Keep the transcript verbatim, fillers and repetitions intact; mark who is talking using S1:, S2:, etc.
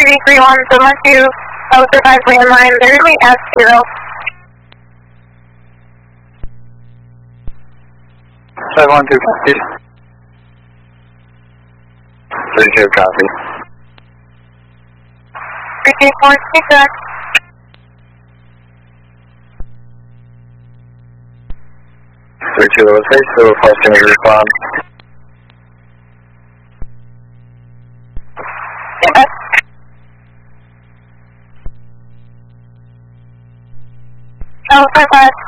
S1: three three one, so unless you oh survive landline, they're going to be S zero.
S2: five one two, please. three two, copy.
S1: three two four, six X.
S2: three two oh six, so requesting you respond.
S1: Yes. Oh, five five.